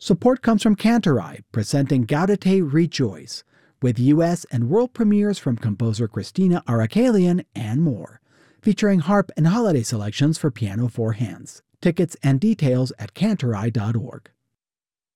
Support comes from Cantorai, presenting Gaudete Rejoice, with U.S. and world premieres from composer Christina Arakalian and more, featuring harp and holiday selections for piano four hands. Tickets and details at cantorai.org.